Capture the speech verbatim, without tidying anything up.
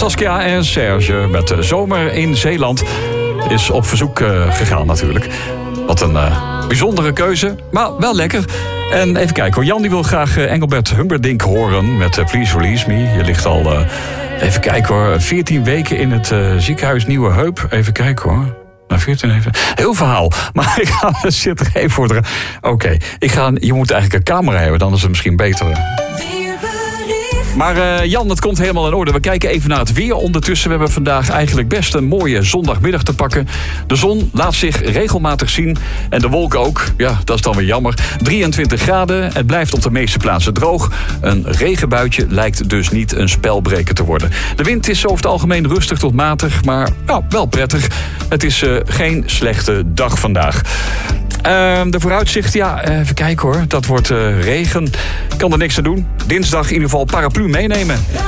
Saskia en Serge met de Zomer in Zeeland is op verzoek uh, gegaan natuurlijk. Wat een uh, bijzondere keuze, maar wel lekker. En even kijken hoor, Jan die wil graag uh, Engelbert Humperdinck horen met uh, Please Release Me. Je ligt al, uh, even kijken hoor, veertien weken in het uh, ziekenhuis Nieuwe Heup. Even kijken hoor. Nou, veertien even. Heel verhaal. Maar ik ga er zit er even voor. Oké, okay. ik ga. Je moet eigenlijk een camera hebben, dan is het misschien beter. Maar uh, Jan, het komt helemaal in orde. We kijken even naar het weer. Ondertussen, we hebben vandaag eigenlijk best een mooie zondagmiddag te pakken. De zon laat zich regelmatig zien. En de wolken ook. Ja, dat is dan weer jammer. drieëntwintig graden. Het blijft op de meeste plaatsen droog. Een regenbuitje lijkt dus niet een spelbreker te worden. De wind is over het algemeen rustig tot matig. Maar nou, wel prettig. Het is uh, geen slechte dag vandaag. Uh, de vooruitzicht, ja, even kijken hoor. Dat wordt uh, regen. Kan er niks aan doen. Dinsdag in ieder geval paraplu meenemen.